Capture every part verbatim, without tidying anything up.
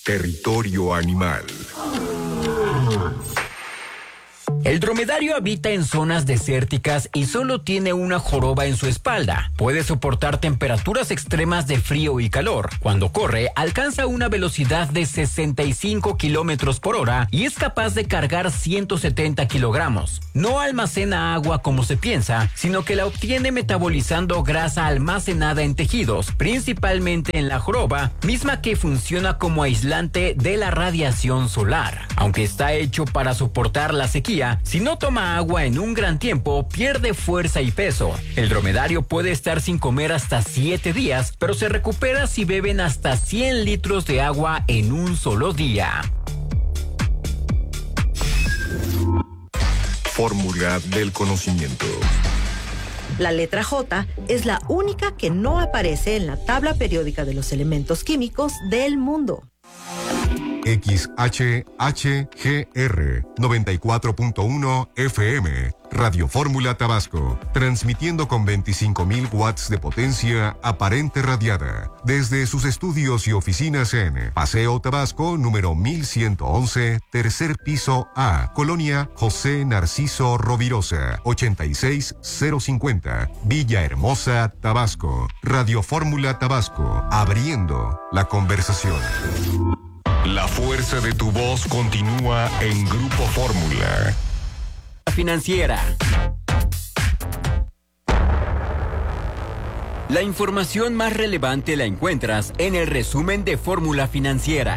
Territorio Animal. El dromedario habita en zonas desérticas y solo tiene una joroba en su espalda. Puede soportar temperaturas extremas de frío y calor. Cuando corre, alcanza una velocidad de sesenta y cinco kilómetros por hora y es capaz de cargar ciento setenta kilogramos. No almacena agua como se piensa, sino que la obtiene metabolizando grasa almacenada en tejidos, principalmente en la joroba, misma que funciona como aislante de la radiación solar. Aunque está hecho para soportar la sequía, si no toma agua en un gran tiempo, pierde fuerza y peso. El dromedario puede estar sin comer hasta siete días, pero se recupera si beben hasta cien litros de agua en un solo día. Fórmula del conocimiento. La letra J es la única que no aparece en la tabla periódica de los elementos químicos del mundo. X H H G R noventa y cuatro punto uno F M, Radio Fórmula Tabasco, transmitiendo con veinticinco mil watts de potencia aparente radiada, desde sus estudios y oficinas en Paseo Tabasco, número mil ciento once, tercer piso A, Colonia José Narciso Rovirosa, ochenta y seis cero cincuenta, Villahermosa, Tabasco. Radio Fórmula Tabasco, abriendo la conversación. La fuerza de tu voz continúa en Grupo Fórmula. Financiera. La información más relevante la encuentras en el resumen de Fórmula Financiera.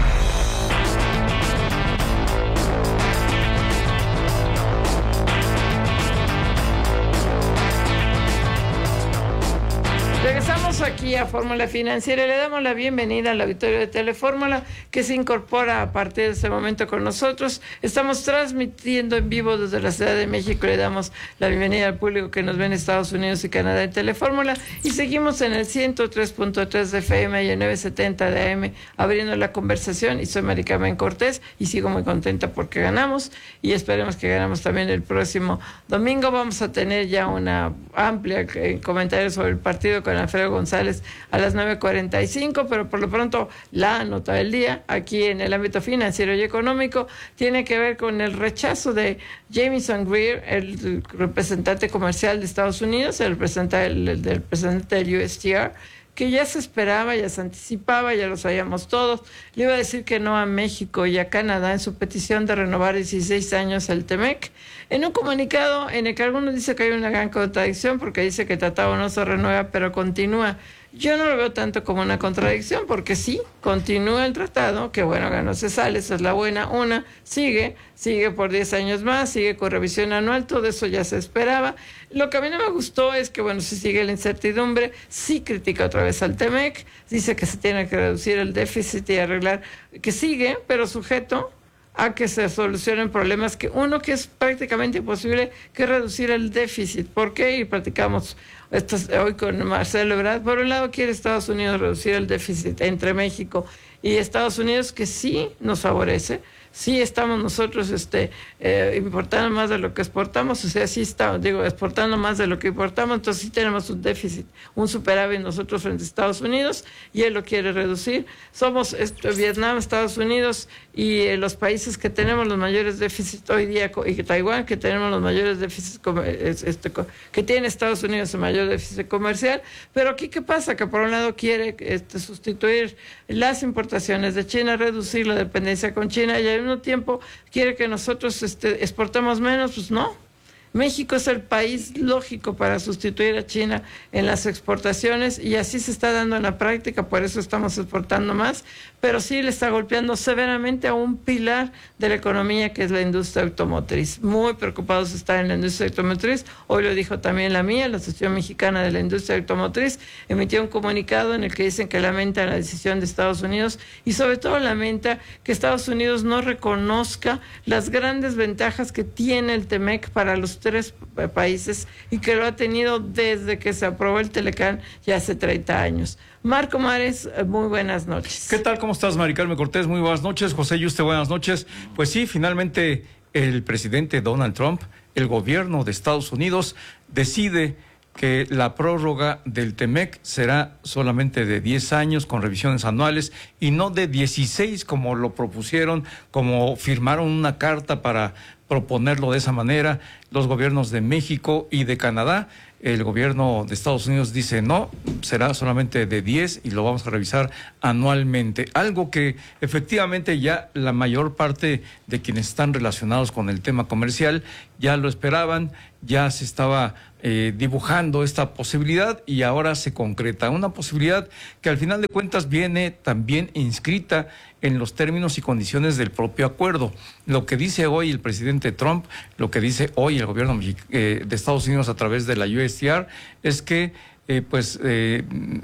Regresamos aquí a Fórmula Financiera. Le damos la bienvenida al auditorio de Telefórmula que se incorpora a partir de este momento con nosotros. Estamos transmitiendo en vivo desde la Ciudad de México. Le damos la bienvenida al público que nos ve en Estados Unidos y Canadá en Telefórmula. Y seguimos en el ciento tres punto tres de F M y el novecientos setenta de A M abriendo la conversación. Y soy Mari Carmen Cortés y sigo muy contenta porque ganamos. Y esperemos que ganamos también el próximo domingo. Vamos a tener ya una amplia eh, comentario sobre el partido con Alfredo González a las nueve cuarenta y cinco, pero por lo pronto la nota del día aquí en el ámbito financiero y económico tiene que ver con el rechazo de Jamieson Greer, el representante comercial de Estados Unidos, el representante del, el, del presidente del U S T R, que ya se esperaba, ya se anticipaba, ya lo sabíamos todos. Le iba a decir que no a México y a Canadá en su petición de renovar dieciséis años el TEMEC. En un comunicado en el que algunos dicen que hay una gran contradicción porque dice que el tratado no se renueva, pero continúa. Yo no lo veo tanto como una contradicción, porque sí, continúa el tratado, que bueno, que no se sale, esa es la buena. Una, sigue, sigue por diez años más, sigue con revisión anual, todo eso ya se esperaba. Lo que a mí no me gustó es que, bueno, si sigue la incertidumbre, sí critica otra vez al TEMEC, dice que se tiene que reducir el déficit y arreglar, que sigue, pero sujeto a que se solucionen problemas que uno que es prácticamente imposible, que es reducir el déficit. ¿Por qué? Y platicamos esto hoy con Marcelo Ebrard. Por un lado quiere Estados Unidos reducir el déficit entre México y Estados Unidos, que sí nos favorece. Sí estamos nosotros este, eh, importando más de lo que exportamos, o sea, sí estamos, digo, exportando más de lo que importamos, entonces sí tenemos un déficit, un superávit nosotros frente a Estados Unidos, y él lo quiere reducir. Somos este, Vietnam, Estados Unidos y eh, los países que tenemos los mayores déficits hoy día, y Taiwán, que tenemos los mayores déficits, este, que tiene Estados Unidos el mayor déficit comercial. Pero aquí, ¿qué pasa? Que por un lado quiere este, sustituir las importaciones de China, reducir la dependencia con China, y al mismo tiempo quiere que nosotros este, exportemos menos. Pues no. México es el país lógico para sustituir a China en las exportaciones, y así se está dando en la práctica, por eso estamos exportando más, pero sí le está golpeando severamente a un pilar de la economía que es la industria automotriz. Muy preocupados están en la industria automotriz. Hoy lo dijo también la mía, la Asociación Mexicana de la Industria Automotriz, emitió un comunicado en el que dicen que lamentan la decisión de Estados Unidos y sobre todo lamenta que Estados Unidos no reconozca las grandes ventajas que tiene el TEMEC para los tres países y que lo ha tenido desde que se aprobó el Telecán ya hace treinta años. Marco Mares, muy buenas noches. ¿Qué tal? ¿Cómo estás, Mari Carmen Cortés? Muy buenas noches. José Yuste, buenas noches. Pues sí, finalmente el presidente Donald Trump, el gobierno de Estados Unidos, decide que la prórroga del Temec será solamente de diez años con revisiones anuales y no de dieciséis como lo propusieron, como firmaron una carta para proponerlo de esa manera los gobiernos de México y de Canadá. El gobierno de Estados Unidos dice no, será solamente de diez y lo vamos a revisar anualmente. Algo que efectivamente ya la mayor parte de quienes están relacionados con el tema comercial ya lo esperaban, ya se estaba eh, dibujando esta posibilidad y ahora se concreta. Una posibilidad que al final de cuentas viene también inscrita en los términos y condiciones del propio acuerdo. Lo que dice hoy el presidente Trump, lo que dice hoy el gobierno eh, de Estados Unidos a través de la U S T R es que eh, pues eh,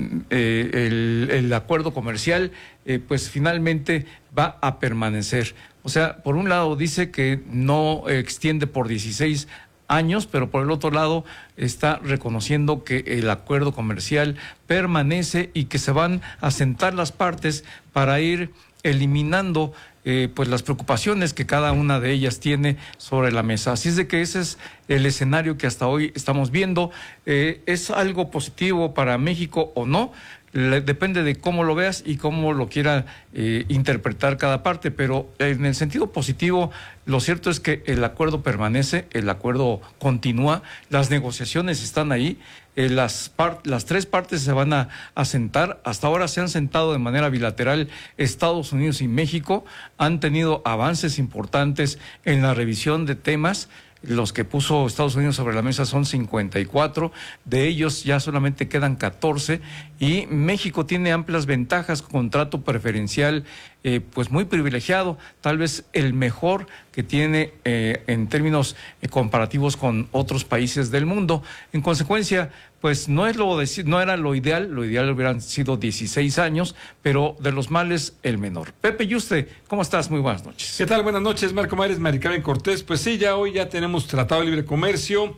eh, el, el acuerdo comercial eh, pues finalmente va a permanecer. O sea, por un lado dice que no extiende por dieciséis años, pero por el otro lado está reconociendo que el acuerdo comercial permanece y que se van a sentar las partes para ir eliminando eh, pues las preocupaciones que cada una de ellas tiene sobre la mesa. Así es de que ese es el escenario que hasta hoy estamos viendo. Eh, ¿es algo positivo para México o no? Le, depende de cómo lo veas y cómo lo quiera eh, interpretar cada parte, pero en el sentido positivo, lo cierto es que el acuerdo permanece, el acuerdo continúa, las negociaciones están ahí, eh, las, part, las tres partes se van a, a sentar. Hasta ahora se han sentado de manera bilateral Estados Unidos y México, han tenido avances importantes en la revisión de temas. Los que puso Estados Unidos sobre la mesa son cincuenta y cuatro, de ellos ya solamente quedan catorce y México tiene amplias ventajas, contrato preferencial eh, pues muy privilegiado, tal vez el mejor que tiene eh, en términos eh, comparativos con otros países del mundo. En consecuencia, pues no es lo de, no era lo ideal, lo ideal hubieran sido dieciséis años, pero de los males el menor. Pepe Yuste, ¿cómo estás? Muy buenas noches. ¿Qué tal? Buenas noches, Marco Mares, Mari Carmen Cortés. Pues sí, ya hoy ya tenemos Tratado de Libre Comercio,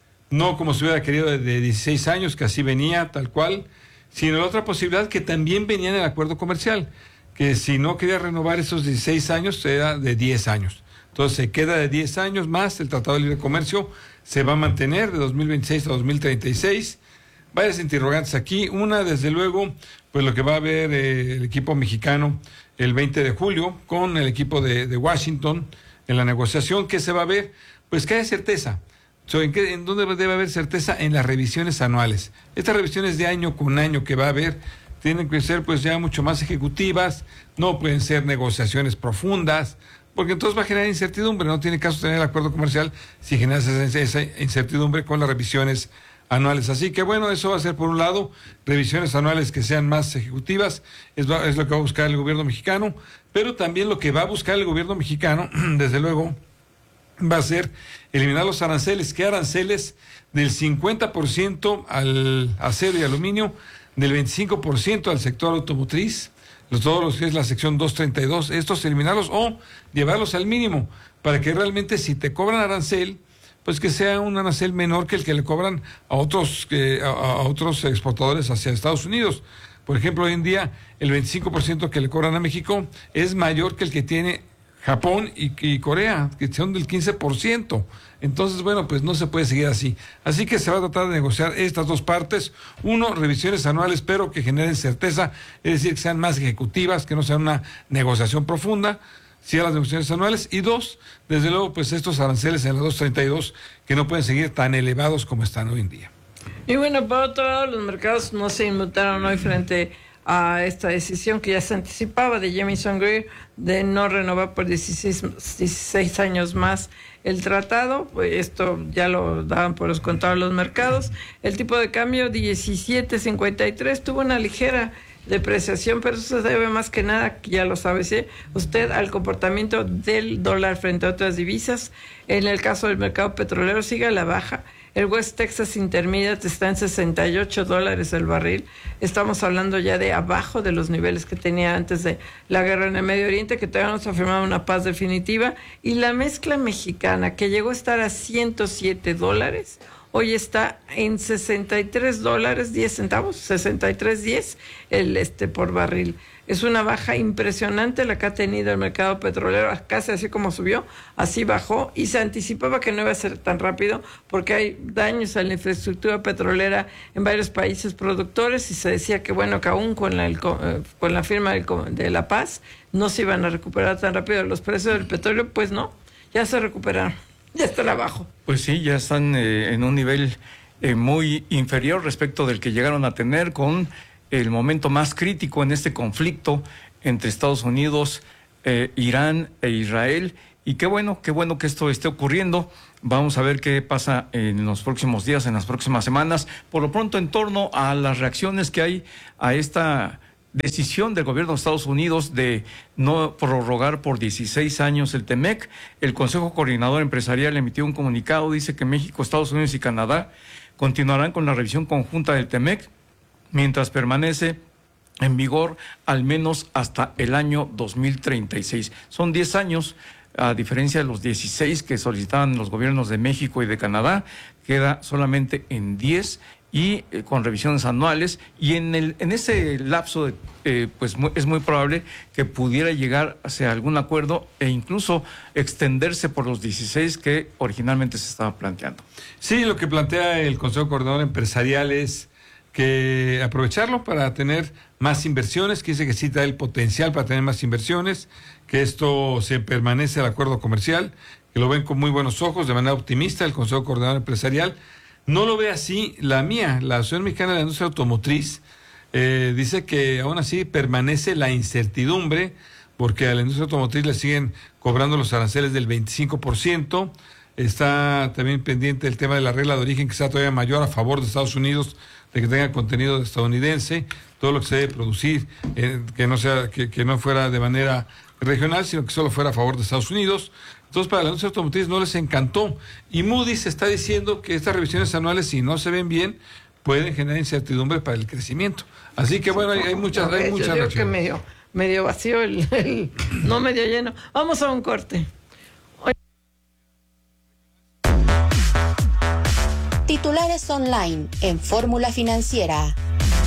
no como se hubiera querido de, de dieciséis años, que así venía, tal cual, sino la otra posibilidad que también venía en el acuerdo comercial, que si no quería renovar esos dieciséis años, era de diez años. Entonces se queda de diez años más, el Tratado de Libre Comercio se va a mantener de dos mil veintiséis a dos mil treinta y seis. Varias interrogantes aquí. Una, desde luego, pues lo que va a ver eh, el equipo mexicano el veinte de julio con el equipo de, de Washington en la negociación. ¿Qué se va a ver? Pues que haya certeza. So, ¿en, qué, ¿En dónde debe haber certeza? En las revisiones anuales. Estas revisiones de año con año que va a haber tienen que ser pues ya mucho más ejecutivas, no pueden ser negociaciones profundas, porque entonces va a generar incertidumbre. No tiene caso tener el acuerdo comercial si generas esa, esa incertidumbre con las revisiones anuales. Así que bueno, eso va a ser por un lado, revisiones anuales que sean más ejecutivas, es, es lo que va a buscar el gobierno mexicano, pero también lo que va a buscar el gobierno mexicano, desde luego, va a ser eliminar los aranceles. ¿Qué aranceles? Del cincuenta por ciento al acero y aluminio, del veinticinco por ciento al sector automotriz, los, todos los que es la sección doscientos treinta y dos, estos eliminarlos o llevarlos al mínimo, para que realmente si te cobran arancel, pues que sea un arancel menor que el que le cobran a otros, eh, a, a otros exportadores hacia Estados Unidos. Por ejemplo, hoy en día el veinticinco por ciento que le cobran a México es mayor que el que tiene Japón y, y Corea, que son del quince por ciento. Entonces, bueno, pues no se puede seguir así. Así que se va a tratar de negociar estas dos partes. Uno, revisiones anuales, pero que generen certeza, es decir, que sean más ejecutivas, que no sea una negociación profunda, sí a las negociaciones anuales. Y dos, desde luego, pues estos aranceles en la doscientos treinta y dos que no pueden seguir tan elevados como están hoy en día. Y bueno, por otro lado, los mercados no se inmutaron hoy frente a esta decisión que ya se anticipaba de Jamieson Greer de no renovar por dieciséis, dieciséis años más el tratado. Pues esto ya lo daban por descontado los mercados. El tipo de cambio diecisiete cincuenta y tres tuvo una ligera depreciación, pero eso se debe más que nada, ya lo sabe ¿sí? usted, al comportamiento del dólar frente a otras divisas. En el caso del mercado petrolero sigue a la baja. El West Texas Intermediate está en sesenta y ocho dólares el barril. Estamos hablando ya de abajo de los niveles que tenía antes de la guerra en el Medio Oriente, que todavía no se ha firmado una paz definitiva. Y la mezcla mexicana, que llegó a estar a ciento siete dólares, hoy está en sesenta y tres dólares diez centavos, sesenta y tres diez el este por barril. Es una baja impresionante la que ha tenido el mercado petrolero, casi así como subió, así bajó, y se anticipaba que no iba a ser tan rápido porque hay daños a la infraestructura petrolera en varios países productores, y se decía que bueno, que aún con la, el, con la firma del, de la paz no se iban a recuperar tan rápido los precios del petróleo. Pues no, ya se recuperaron, ya están abajo. Pues sí, ya están eh, en un nivel eh, muy inferior respecto del que llegaron a tener con el momento más crítico en este conflicto entre Estados Unidos, eh, Irán e Israel. Y qué bueno, qué bueno que esto esté ocurriendo. Vamos a ver qué pasa en los próximos días, en las próximas semanas. Por lo pronto, en torno a las reacciones que hay a esta decisión del gobierno de Estados Unidos de no prorrogar por dieciséis años el TEMEC, el Consejo Coordinador Empresarial emitió un comunicado, dice que México, Estados Unidos y Canadá continuarán con la revisión conjunta del TEMEC mientras permanece en vigor al menos hasta el año dos mil treinta y seis. Son diez años, a diferencia de los dieciséis que solicitaban los gobiernos de México y de Canadá, queda solamente en diez y eh, con revisiones anuales, y en el en ese lapso de, eh, pues muy, es muy probable que pudiera llegar hacia algún acuerdo e incluso extenderse por los dieciséis que originalmente se estaba planteando. Sí, lo que plantea el Consejo Coordinador Empresarial es que aprovecharlo para tener más inversiones, que dice que sí da el potencial para tener más inversiones, que esto se permanece al acuerdo comercial, que lo ven con muy buenos ojos, de manera optimista el Consejo Coordinador Empresarial. No lo ve así la mía, la Asociación Mexicana de la Industria Automotriz, eh, dice que aún así permanece la incertidumbre, porque a la industria automotriz le siguen cobrando los aranceles del veinticinco por ciento, está también pendiente el tema de la regla de origen, que sea todavía mayor a favor de Estados Unidos, de que tenga contenido estadounidense, todo lo que se debe producir, eh, que no sea, que, que no fuera de manera regional, sino que solo fuera a favor de Estados Unidos. Entonces, para la industria automotriz no les encantó. Y Moody's está diciendo que estas revisiones anuales, si no se ven bien, pueden generar incertidumbre para el crecimiento. Así que, bueno, hay, hay muchas, hay muchas Yo digo reacciones. que medio, medio vacío, el, el, no medio lleno. Vamos a un corte. Titulares online en Fórmula Financiera.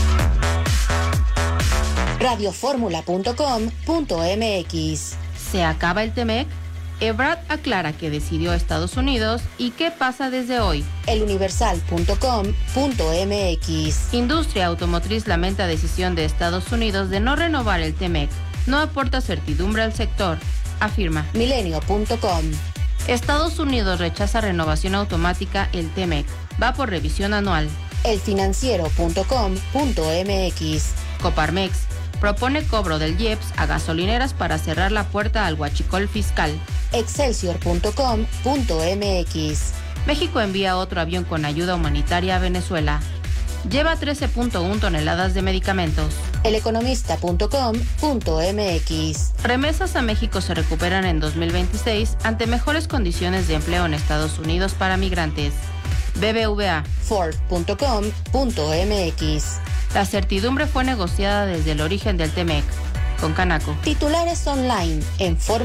radioformula punto com punto m x. ¿Se acaba el TEMEC? Ebrard aclara que decidió Estados Unidos y qué pasa desde hoy. eluniversal punto com punto m x. Industria automotriz lamenta decisión de Estados Unidos de no renovar el TEMEC. No aporta certidumbre al sector, afirma. milenio punto com. Estados Unidos rechaza renovación automática el TEMEC. Va por revisión anual. elfinanciero punto com punto m x. Coparmex propone cobro del I E P S a gasolineras para cerrar la puerta al huachicol fiscal. excelsior punto com punto m x. México envía otro avión con ayuda humanitaria a Venezuela. Lleva trece punto uno toneladas de medicamentos. eleconomista punto com punto m x. Remesas a México se recuperan en dos mil veintiséis ante mejores condiciones de empleo en Estados Unidos para migrantes. B B V A. ford punto com punto m x. La certidumbre fue negociada desde el origen del TEMEC. Con Canaco. Titulares online en Fórmula